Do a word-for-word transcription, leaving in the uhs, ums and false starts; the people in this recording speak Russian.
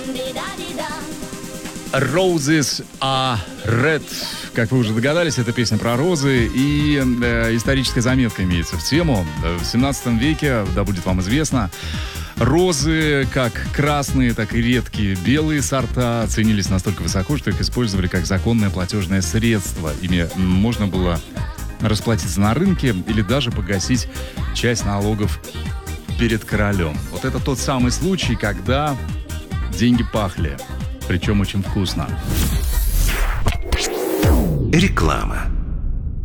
Roses are red. Как вы уже догадались, это песня про розы, и э, историческая заметка имеется в тему. В семнадцатом веке, да будет вам известно, розы, как красные, так и редкие белые сорта, ценились настолько высоко, что их использовали как законное платежное средство. Ими можно было расплатиться на рынке или даже погасить часть налогов перед королем. Вот это тот самый случай, когда деньги пахли, причем очень вкусно. Реклама.